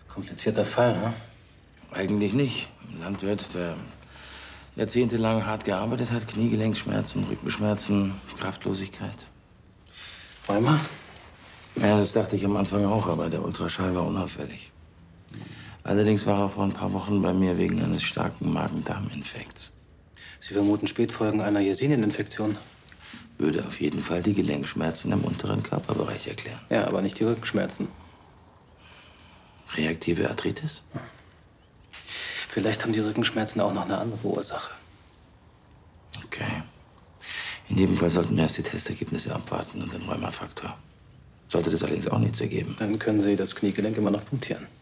Komplizierter Fall, ne? Eigentlich nicht. Ein Landwirt, der jahrzehntelang hart gearbeitet hat, Kniegelenksschmerzen, Rückenschmerzen, Kraftlosigkeit. Rheuma? Ja, das dachte ich am Anfang auch, aber der Ultraschall war unauffällig. Allerdings war er vor ein paar Wochen bei mir wegen eines starken Magen-Darm-Infekts. Sie vermuten Spätfolgen einer Yersinien-Infektion. Würde auf jeden Fall die Gelenkschmerzen im unteren Körperbereich erklären. Ja, aber nicht die Rückenschmerzen. Reaktive Arthritis? Vielleicht haben die Rückenschmerzen auch noch eine andere Ursache. Okay. In jedem Fall sollten wir erst die Testergebnisse abwarten und den Rheumafaktor. Sollte das allerdings auch nichts ergeben. Dann können Sie das Kniegelenk immer noch punktieren.